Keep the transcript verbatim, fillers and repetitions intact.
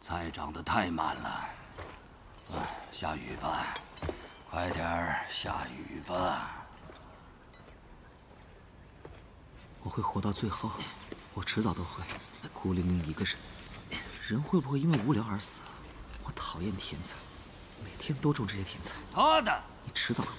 菜长得太满了。啊，下雨吧，快点儿下雨吧。 我会活到最后，我迟早都会。孤零零一个人，人会不会因为无聊而死？我讨厌天才，每天都种这些天才。 他的， 你迟早会